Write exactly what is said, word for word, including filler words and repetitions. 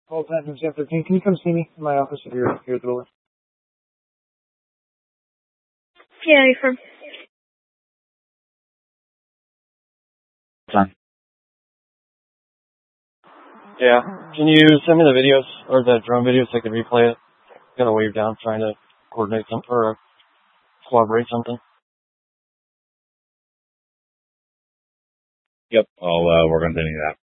Paul Patton, San thirteen. Can you come see me in my office if you're here at the door? Yeah, you're from. Time. Yeah. Can you send me the videos or the drone videos so I can replay it? Got a wave down trying to coordinate something or collaborate something. Yep, I'll uh, work on doing that.